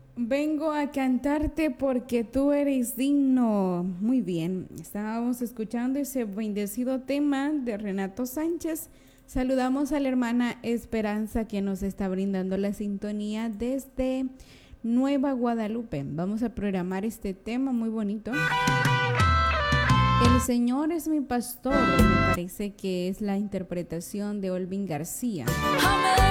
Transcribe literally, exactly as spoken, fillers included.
Vengo a cantarte porque tú eres digno. Muy bien, estábamos escuchando ese bendecido tema de Renato Sánchez. Saludamos a la hermana Esperanza que nos está brindando la sintonía desde Nueva Guadalupe. Vamos a programar este tema muy bonito. El Señor es mi pastor, me parece que es la interpretación de Olvin García.